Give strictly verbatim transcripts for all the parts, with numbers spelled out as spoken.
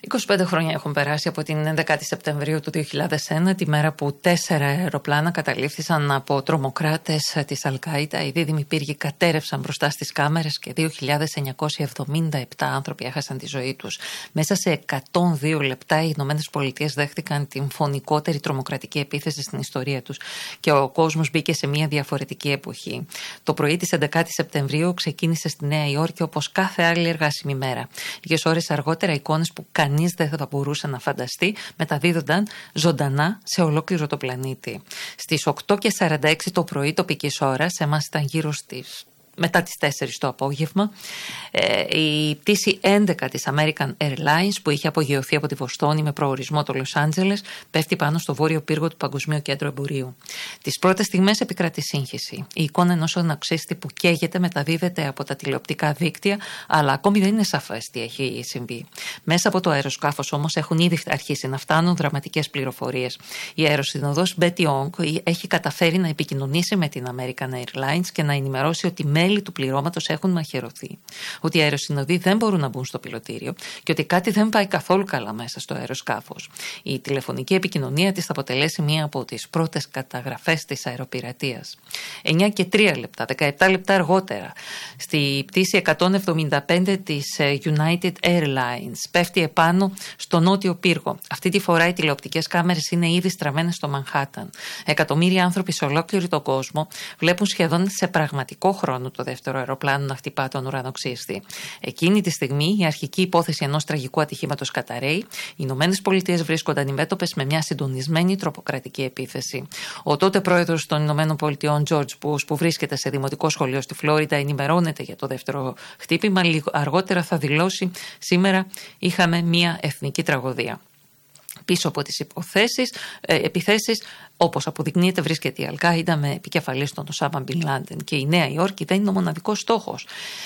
είκοσι πέντε χρόνια έχουν περάσει από την έντεκα Σεπτεμβρίου του δύο χιλιάδες ένα, τη μέρα που τέσσερα αεροπλάνα καταλήφθησαν από τρομοκράτες της Αλ-Κάιντα. Οι δίδυμοι πύργοι κατέρευσαν μπροστά στις κάμερες και δύο χιλιάδες εννιακόσιοι εβδομήντα επτά άνθρωποι έχασαν τη ζωή τους. Μέσα σε εκατόν δύο λεπτά οι Ηνωμένες Πολιτείες δέχτηκαν την φωνικότερη τρομοκρατική επίθεση στην ιστορία τους και ο κόσμος μπήκε σε μια διαφορετική εποχή. Το πρωί της έντεκα Σεπτεμβρίου ξεκίνησε στη Νέα Υόρκη όπως κάθε άλλη εργάσιμη μέρα. Λίγες ώρες αργότερα, εικόνες που κανείς δεν θα μπορούσε να φανταστεί μεταδίδονταν ζωντανά σε ολόκληρο το πλανήτη. Στις οκτώ και σαράντα έξι το πρωί τοπικής ώρας, εμάς ήταν γύρω στις μετά τις τέσσερις το απόγευμα, ε, η πτήση έντεκα της American Airlines που είχε απογειωθεί από τη Βοστόνη με προορισμό το Λος Άντζελες πέφτει πάνω στο βόρειο πύργο του Παγκοσμίου Κέντρου Εμπορίου. Τις πρώτες στιγμές επικρατεί σύγχυση. Η εικόνα ενός αναξίστη που καίγεται μεταδίδεται από τα τηλεοπτικά δίκτυα, αλλά ακόμη δεν είναι σαφές τι έχει συμβεί. Μέσα από το αεροσκάφος όμως έχουν ήδη αρχίσει να φτάνουν δραματικές πληροφορίες. Η αεροσυνοδός Betty Ong έχει καταφέρει να επικοινωνήσει με την American Airlines και να ενημερώσει ότι μέλη του πληρώματος έχουν μαχαιρωθεί, ότι οι αεροσυνοδοί δεν μπορούν να μπουν στο πιλωτήριο και ότι κάτι δεν πάει καθόλου καλά μέσα στο αεροσκάφος. Η τηλεφωνική επικοινωνία της θα αποτελέσει μία από τις πρώτες καταγραφές της αεροπειρατείας. εννιά και τρία λεπτά, δεκαεπτά λεπτά αργότερα, στη πτήση εκατόν εβδομήντα πέντε της United Airlines πέφτει επάνω στο νότιο πύργο. Αυτή τη φορά οι τηλεοπτικές κάμερες είναι ήδη στραμμένες στο Μανχάταν. Εκατομμύρια άνθρωποι σε ολόκληρο τον κόσμο βλέπουν σχεδόν σε πραγματικό χρόνο το δεύτερο αεροπλάνο να χτυπά τον ουρανοξύστη. Εκείνη τη στιγμή η αρχική υπόθεση ενός τραγικού ατυχήματος καταρρέει. Οι Ηνωμένες Πολιτείες βρίσκονταν ημέτωπες με μια συντονισμένη τρομοκρατική επίθεση. Ο τότε πρόεδρος των Ηνωμένων Πολιτειών, George Bush, που βρίσκεται σε δημοτικό σχολείο στη Φλόριντα, ενημερώνεται για το δεύτερο χτύπημα. Λίγο αργότερα θα δηλώσει: σήμερα είχαμε μια εθνική τραγωδία. Πίσω από τις υποθέσεις, ε, επιθέσεις, όπως αποδεικνύεται, βρίσκεται η Αλ-Κάιντα με επικεφαλής τον Οσάμα Μπιν Λάντεν και η Νέα Υόρκη δεν είναι ο μοναδικός στόχος.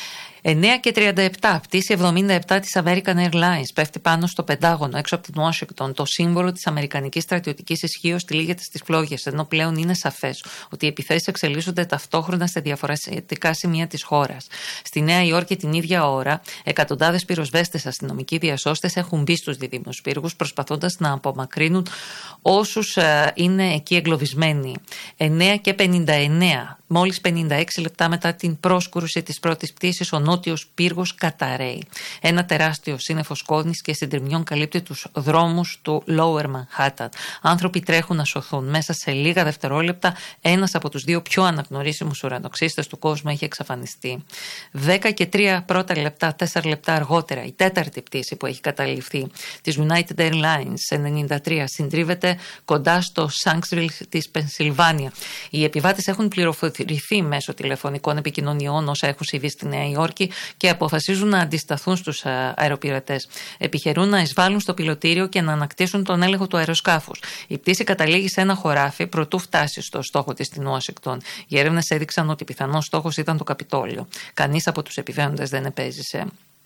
εννιά και τριάντα επτά, πτήση εβδομήντα επτά της American Airlines πέφτει πάνω στο Πεντάγωνο έξω από την Ουάσιγκτον. Το σύμβολο της αμερικανικής στρατιωτικής ισχύως τυλίγεται στις φλόγες, ενώ πλέον είναι σαφές ότι οι επιθέσεις εξελίσσονται ταυτόχρονα σε διαφορετικά σημεία της χώρας. Στη Νέα Υόρκη την ίδια ώρα, εκατοντάδες πυροσβέστες, αστυνομικοί, διασώστες έχουν μπει στους διδήμους πύργους προσπαθώντας να απομακρύνουν όσους ε, είναι εκεί εγκλωβισμένοι. εννιά και πενήντα εννέα, μόλις πενήντα έξι λεπτά μετά την πρόσκρουση της πρώτης πτήσης, ο νότιος πύργος καταρρέει. Ένα τεράστιο σύννεφο σκόνης και συντριμμιών καλύπτει τους δρόμους του Lower Manhattan. Άνθρωποι τρέχουν να σωθούν. Μέσα σε λίγα δευτερόλεπτα, ένας από τους δύο πιο αναγνωρίσιμους ουρανοξύστες του κόσμου έχει εξαφανιστεί. δέκα και τρία πρώτα λεπτά, τέσσερα λεπτά αργότερα, η τέταρτη πτήση που έχει καταληφθεί της United Airlines ενενήντα τρία συντρίβεται κοντά στο Shanksville της Πενσιλβάνια. Οι επιβάτες έχουν πληροφορηθεί μέσω τηλεφωνικών επικοινωνιών όσα έχουν συμβεί στη Νέα Υόρκη και αποφασίζουν να αντισταθούν στους αεροπειρατές. Επιχειρούν να εισβάλλουν στο πιλωτήριο και να ανακτήσουν τον έλεγχο του αεροσκάφους. Η πτήση καταλήγει σε ένα χωράφι προτού φτάσει στο στόχο της στην Ουάσιγκτον. Οι έρευνες έδειξαν ότι πιθανός στόχος ήταν το Καπιτόλιο. Κανείς από τους επιβαίνοντες δεν επέζησε.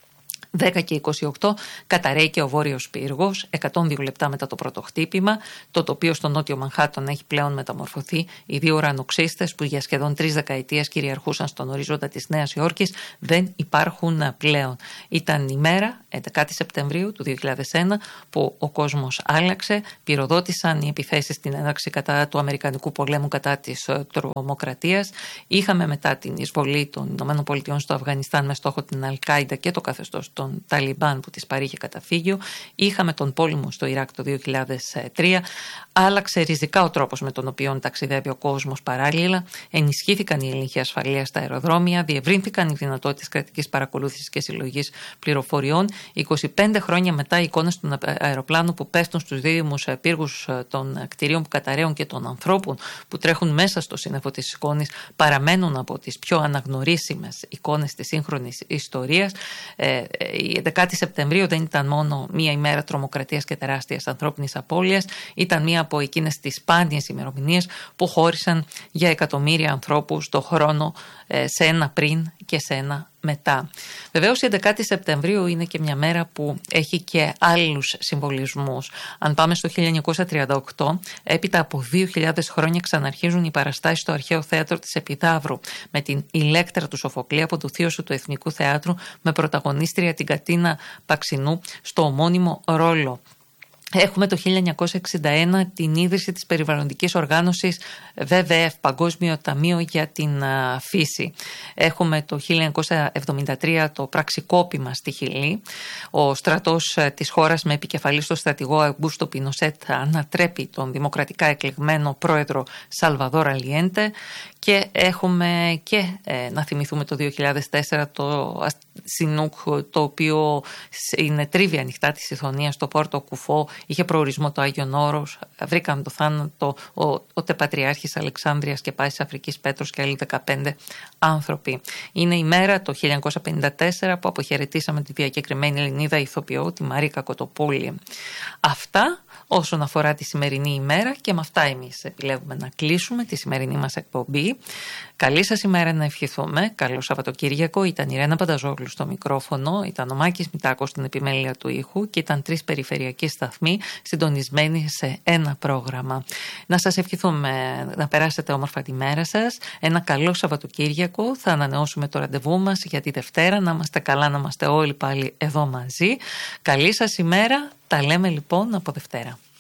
δέκα και είκοσι οκτώ καταρρέει και ο βόρειος πύργος, εκατόν δύο λεπτά μετά το πρώτο χτύπημα. Το τοπίο στο νότιο Μανχάτον έχει πλέον μεταμορφωθεί. Οι δύο ουρανοξύστες που για σχεδόν τρεις δεκαετίες κυριαρχούσαν στον ορίζοντα της Νέας Υόρκης δεν υπάρχουν πλέον. Ήταν η μέρα, έντεκα Σεπτεμβρίου του δύο χιλιάδες ένα, που ο κόσμος άλλαξε. Πυροδότησαν οι επιθέσεις στην έναρξη κατά του Αμερικανικού πολέμου κατά της τρομοκρατίας. Είχαμε μετά την εισβολή των ΗΠΑ στο Αφγανιστάν με στόχο την Αλ-Κάιντα και το καθεστώς των Ταλιμπάν που της παρήχε καταφύγιο. Είχαμε τον πόλεμο στο Ιράκ το δύο χιλιάδες τρία. Άλλαξε ριζικά ο τρόπος με τον οποίο ταξιδεύει ο κόσμος παράλληλα. Ενισχύθηκαν οι έλεγχοι ασφαλείας στα αεροδρόμια. Διευρύνθηκαν οι δυνατότητες κρατικής παρακολούθησης και συλλογής πληροφοριών. είκοσι πέντε χρόνια μετά, οι εικόνες των αεροπλάνων που πέφτουν στους δίδυμους πύργους των κτηρίων που καταραίουν και των ανθρώπων που τρέχουν μέσα στο σύννεφο της εικόνης παραμένουν από τις πιο αναγνωρίσιμες εικόνες της σύγχρονης ιστορίας. Ε, η έντεκα Σεπτεμβρίου δεν ήταν μόνο μία ημέρα τρομοκρατίας και τεράστιας ανθρώπινης απώλειας, ήταν μία από εκείνες τις σπάνιες ημερομηνίες που χώρισαν για εκατομμύρια ανθρώπους το χρόνο σε ένα πριν και σε ένα μετά. Βεβαίως η έντεκα Σεπτεμβρίου είναι και μια μέρα που έχει και άλλους συμβολισμούς. Αν πάμε στο χίλια εννιακόσια τριάντα οκτώ, έπειτα από δύο χιλιάδες χρόνια ξαναρχίζουν οι παραστάσεις στο Αρχαίο Θέατρο της Επιδαύρου με την Ηλέκτρα του Σοφοκλή από το Θείοσο του Εθνικού Θεάτρου, με πρωταγωνίστρια την Κατίνα Παξινού στο ομώνυμο ρόλο. Έχουμε το χίλια εννιακόσια εξήντα ένα την ίδρυση της περιβαλλοντικής οργάνωσης ντάμπλιου ντάμπλιου εφ, Παγκόσμιο Ταμείο για την Φύση. Έχουμε το χίλια εννιακόσια εβδομήντα τρία το πραξικόπημα στη Χιλή. Ο στρατός της χώρας με επικεφαλή στο στρατηγό Αγκούστο Πινοσέτ ανατρέπει τον δημοκρατικά εκλεγμένο πρόεδρο Σαλβαδόρ Αλιέντε. Και έχουμε και ε, να θυμηθούμε το δύο χιλιάδες τέσσερα το Σινούκ, το οποίο είναι τρίβια ανοιχτά της Ιθωνίας στο Πόρτο Κουφό, είχε προορισμό το Άγιον Όρος, βρήκαν το θάνατο ο, ο τεπατριάρχης Αλεξάνδρειας και Πάσης Αφρικής Πέτρος και άλλοι δεκαπέντε άνθρωποι. Είναι η μέρα το χίλια εννιακόσια πενήντα τέσσερα που αποχαιρετήσαμε τη διακεκριμένη Ελληνίδα ηθοποιό, τη Μαρίκα Κοτοπούλη. Αυτά όσον αφορά τη σημερινή ημέρα, και με αυτά εμείς επιλέγουμε να κλείσουμε τη σημερινή μας εκπομπή. Καλή σας ημέρα να ευχηθούμε. Καλό Σαββατοκύριακο. Ήταν η Ρένα Πανταζόγλου στο μικρόφωνο, ήταν ο Μάκης Μητάκος στην επιμέλεια του ήχου και ήταν τρεις περιφερειακοί σταθμοί συντονισμένοι σε ένα πρόγραμμα. Να σας ευχηθούμε να περάσετε όμορφα τη μέρα σας. Ένα καλό Σαββατοκύριακο. Θα ανανεώσουμε το ραντεβού μας για τη Δευτέρα. Να είμαστε καλά, να είμαστε όλοι πάλι εδώ μαζί. Καλή σας ημέρα. Τα λέμε λοιπόν από Δευτέρα.